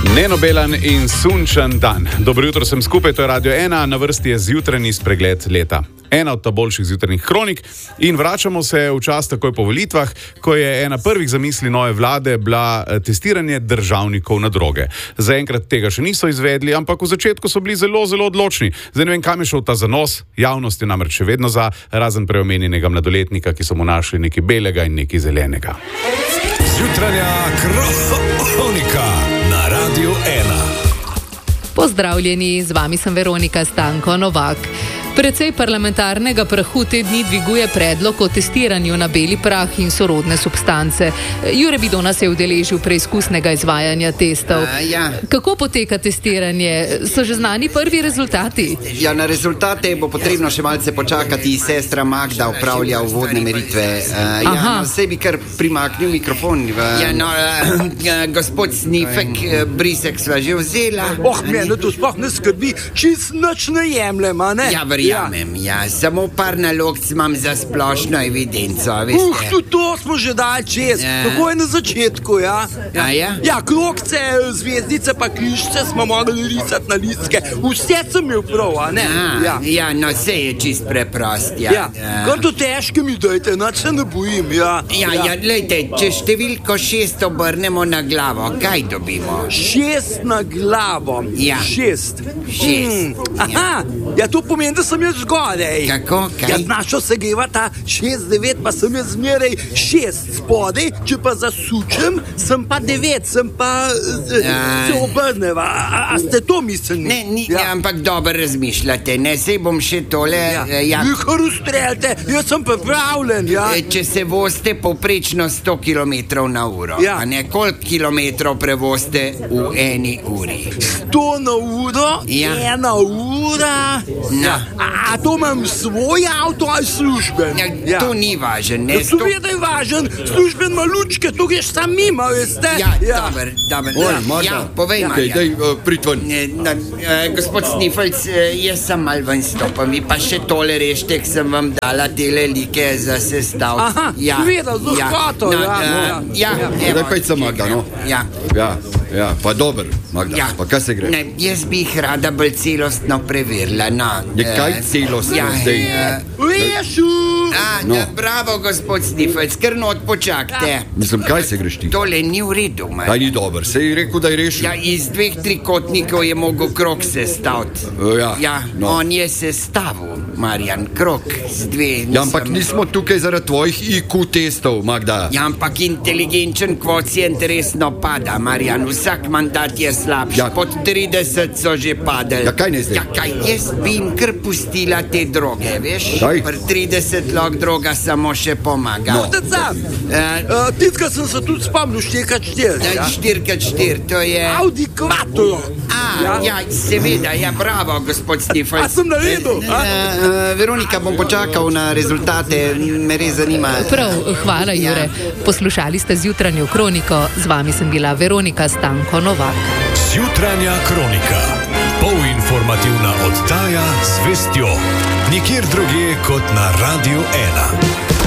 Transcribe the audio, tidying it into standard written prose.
Nenobelan in sunčen dan. Dobro jutro sem skupaj, to je Radio 1, na vrsti je zjutrajni spregled leta. Ena od boljših zjutrajnih kronik in vračamo se v čas takoj po volitvah, ko je ena prvih zamisli nove vlade bila testiranje državnikov na droge. Zaenkrat tega še niso izvedli, ampak v začetku so bili zelo, zelo odločni. Zdaj ne vem, kam je šel ta zanos, javnost je namreč še vedno za, razen preomenjenega mladoletnika, ki so mu našli nekaj belega in nekaj zelenega. Zjutranja kronika na Radio 1. Pozdravljeni, z vami sem Veronika Stanko Novak. Precej parlamentarnega prahu te dni dviguje predlog o testiranju na beli prah in sorodne substance. Jure Bidona se je udeležil preizkusnega izvajanja testov. Kako poteka testiranje? So že znani prvi rezultati? Ja, na rezultate bo potrebno še malce počakati. Sestra Magda upravlja uvodne meritve. Vse bi kar primaknil mikrofon. Gospod Snifek, brisek sva že vzela. Mene to sploh ne skrbi, čist nič ne jemljem, a ne? Verjamem, samo par nalog imam za splošno evidenco, veste. Tudi to smo že dali čez, tako je na začetku, krogce, zvezdice pa križce smo mogli risati na listke, vse sem imel prav, a ne? Vse je čist preprost, Kar to težke mi dajte, nič se ne bojim, Glejte, če številko 6 obrnemo na glavo, kaj dobimo? 6 na glavo. 6. To pomeni, da sem jaz zgodaj. Kako? Kaj? Našo se geva ta 6-9, pa sem jaz zmeraj 6 spodaj, če pa zasučem, sem pa 9, sem pa se obrneva. A ste to mislili? Ne, ampak dobro razmišljate, ne, sej bom še tole... Kar ustreljate, jaz sem pripravljen, Če se vozite povprečno 100 km na uro, a ne, koliko kilometrov prevozite v eni uri? 100 na uro, 1 ura... A to imam svoj avto ali služben? To ni važen, ne? To je, da je važen, služben ima lučke, to greš sam mimo, veste? Dober. Povej, Marjan. Daj, pritven. Gospod Snifelc, jaz sem mal ven stopam, vi pa še tole reštek sem vam dala tele like za sestav. Seveda, z lahkoto, Daj pejt se, Magda, no? Pa dober, Magda, pa kaj se gre? Ne, jaz bi jih rada bolj celostno preverila, Kaj celostno zdaj? Rešu! Bravo, gospod Snifelc, kar not počakajte. Mislim, kaj se greš ti? Tole ni v redu, Marjan. Kaj ni dober, se je rekel, da je rešil. Iz 2 trikotnikov je mogel krog sestaviti. On je sestavil, Marjan, krog z 2. Ampak nismo tukaj zaradi tvojih IQ testov, Magda. Ampak inteligenčen kvocient resno pada, Marjan, vsak mandat je slabši. Pod 30 so že padali. Kaj ne zdaj? Jaz bi jim kar pustila te droge, veš? Pri 30 lok droga samo še pomaga. Titka sem se tudi spomnil 4x4. 4x4, to je... Audi Quattro. Seveda, bravo, gospod Snifelc. A sem naredil? Veronika, bom počakal na rezultate, me res zanima. Prav, hvala, Jure. Poslušali ste zjutranjo kroniko, z vami sem bila Veronika Stanko Novak. Zjutranja kronika. Polinformativna oddaja z vestjo. Nikjer drugje kot na Radio 1.